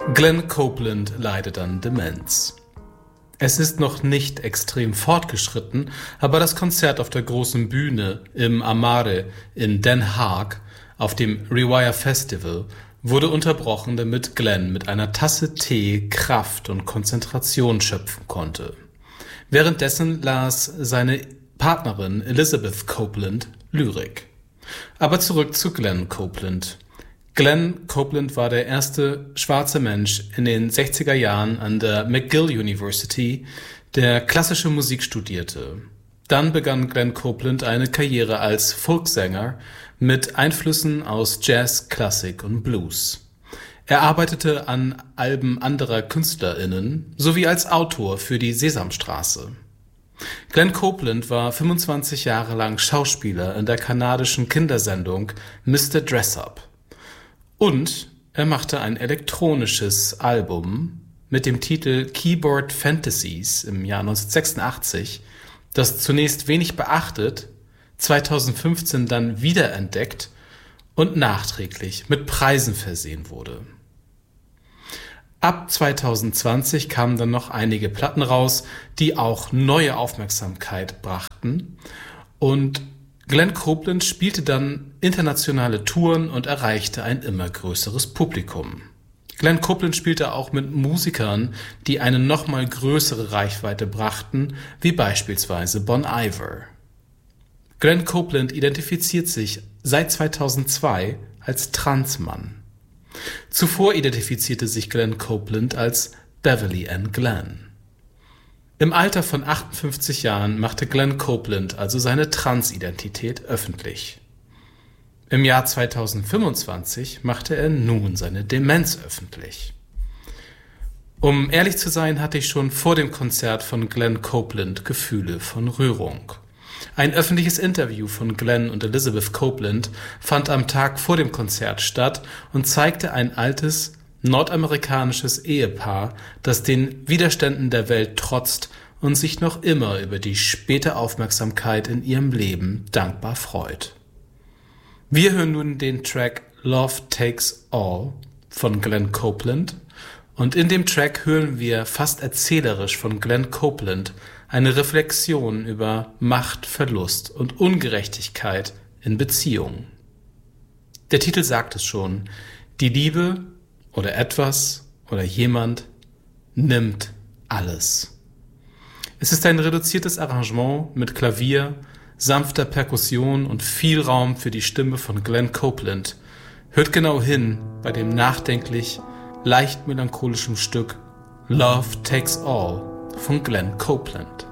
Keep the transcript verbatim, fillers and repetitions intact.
Glenn Copeland leidet an Demenz. Es ist noch nicht extrem fortgeschritten, aber das Konzert auf der großen Bühne im Amare in Den Haag auf dem Rewire Festival wurde unterbrochen, damit Glenn mit einer Tasse Tee Kraft und Konzentration schöpfen konnte. Währenddessen las seine Partnerin Elizabeth Copeland Lyrik. Aber zurück zu Glenn Copeland. Glenn Copeland war der erste schwarze Mensch in den sechziger Jahren an der McGill University, der klassische Musik studierte. Dann begann Glenn Copeland eine Karriere als Folksänger mit Einflüssen aus Jazz, Klassik und Blues. Er arbeitete an Alben anderer KünstlerInnen sowie als Autor für die Sesamstraße. Glenn Copeland war fünfundzwanzig Jahre lang Schauspieler in der kanadischen Kindersendung Mister Dress-Up. Und er machte ein elektronisches Album mit dem Titel Keyboard Fantasies im Jahr neunzehnhundertsechsundachtzig, das zunächst wenig beachtet, zweitausendfünfzehn dann wiederentdeckt und nachträglich mit Preisen versehen wurde. Ab zweitausendzwanzig kamen dann noch einige Platten raus, die auch neue Aufmerksamkeit brachten, und Glenn Copeland spielte dann internationale Touren und erreichte ein immer größeres Publikum. Glenn Copeland spielte auch mit Musikern, die eine noch mal größere Reichweite brachten, wie beispielsweise Bon Iver. Glenn Copeland identifiziert sich seit zweitausendzwei als Transmann. Zuvor identifizierte sich Glenn Copeland als Beverly Ann Glenn. Im Alter von achtundfünfzig Jahren machte Glenn Copeland also seine Transidentität öffentlich. Im Jahr zweitausendfünfundzwanzig machte er nun seine Demenz öffentlich. Um ehrlich zu sein, hatte ich schon vor dem Konzert von Glenn Copeland Gefühle von Rührung. Ein öffentliches Interview von Glenn und Elizabeth Copeland fand am Tag vor dem Konzert statt und zeigte ein altes nordamerikanisches Ehepaar, das den Widerständen der Welt trotzt und sich noch immer über die späte Aufmerksamkeit in ihrem Leben dankbar freut. Wir hören nun den Track Love Takes All von Glenn Copeland, und in dem Track hören wir fast erzählerisch von Glenn Copeland eine Reflexion über Macht, Verlust und Ungerechtigkeit in Beziehungen. Der Titel sagt es schon: Die Liebe oder etwas oder jemand nimmt alles. Es ist ein reduziertes Arrangement mit Klavier, sanfter Perkussion und viel Raum für die Stimme von Glenn Copeland. Hört genau hin bei dem nachdenklich, leicht melancholischen Stück Love Takes All von Glenn Copeland.